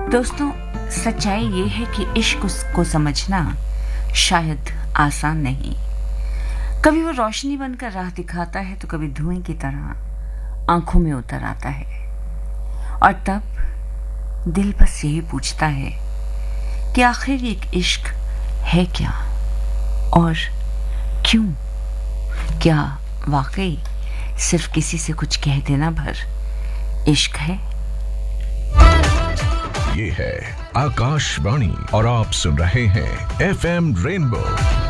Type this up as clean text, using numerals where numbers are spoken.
दोस्तों, सच्चाई ये है कि इश्क को समझना शायद आसान नहीं। कभी वो रोशनी बनकर राह दिखाता है तो कभी धुएं की तरह आंखों में उतर आता है। और तब दिल बस यही पूछता है कि आखिर ये इश्क है क्या और क्यों? क्या वाकई सिर्फ किसी से कुछ कह देना भर इश्क है? ये है आकाशवाणी और आप सुन रहे हैं FM रेनबो